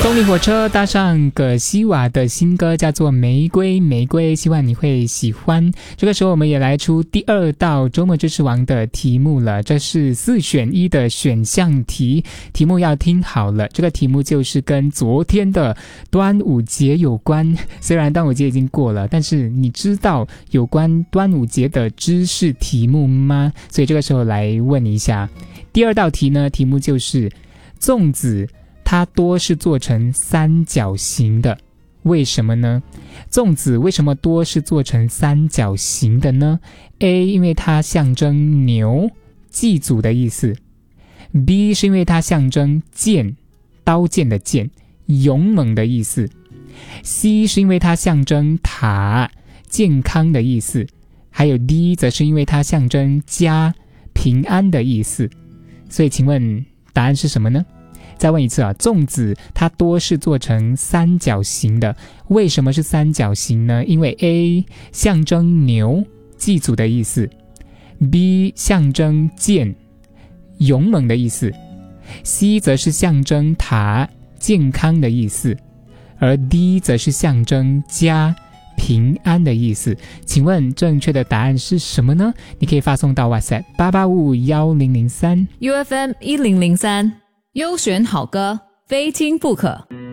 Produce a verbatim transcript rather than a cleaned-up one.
动力火车搭上葛西瓦的新歌叫做玫瑰玫瑰，希望你会喜欢。这个时候我们也来出第二道周末知识王的题目了，这是四选一的选项题，题目要听好了，这个题目就是跟昨天的端午节有关。虽然端午节已经过了，但是你知道有关端午节的知识题目吗？所以这个时候来问一下。第二道题呢，题目就是粽子它多是做成三角形的，为什么呢？粽子为什么多是做成三角形的呢？ A 因为它象征牛，祭祖的意思。 B 是因为它象征剑，刀剑的剑，勇猛的意思。 C 是因为它象征塔，健康的意思。还有 D 则是因为它象征家，平安的意思。所以请问答案是什么呢？再问一次啊，粽子它多是做成三角形的，为什么是三角形呢？因为 A 象征牛，祭祖的意思。 B 象征剑，勇猛的意思。 C 则是象征塔，健康的意思。而 D 则是象征家，平安的意思。请问正确的答案是什么呢？你可以发送到 WhatsApp 八八五五一零零三 U F M 一零零三，优选好歌，非听不可。